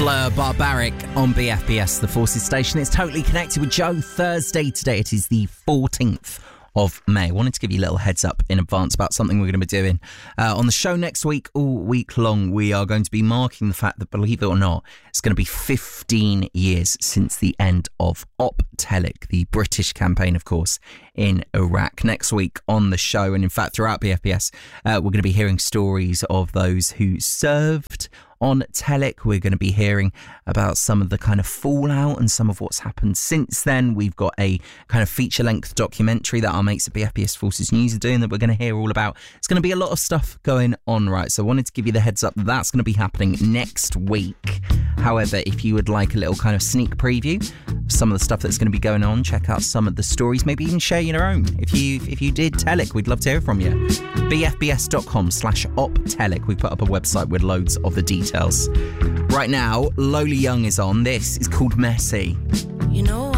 Blur Barbaric on BFBS, the Forces station. It's totally connected with Joe. Thursday today, it is the 14th of May. I wanted to give you a little heads up in advance about something we're going to be doing on the show next week. All week long, we are going to be marking the fact that, believe it or not, it's going to be 15 years since the end of Op Telic, the British campaign, of course, in Iraq. Next week on the show, and in fact throughout BFBS, we're going to be hearing stories of those who served on Telic. We're going to be hearing about some of the kind of fallout and some of what's happened since then. We've got a kind of feature-length documentary that our mates at BFBS Forces News are doing that we're going to hear all about. It's going to be a lot of stuff going on, right? So I wanted to give you the heads up that that's going to be happening next week. However, if you would like a little kind of sneak preview of some of the stuff that's going to be going on, check out some of the stories, maybe even share your own. If you did Telic, we'd love to hear from you. bfbs.com/optelic. We put up a website with loads of the details. Right now, Lola Young is on. This is called Messy. You know